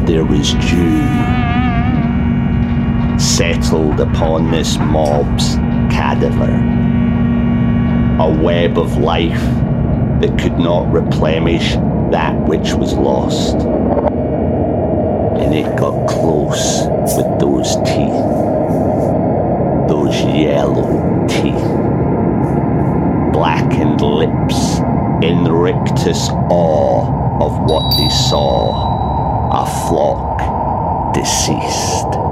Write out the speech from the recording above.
there was dew settled upon this mob's cadaver, a web of life that could not replenish that which was lost. And it got close with those teeth, those yellow teeth, blackened lips in rictus awe of what they saw, a flock deceased.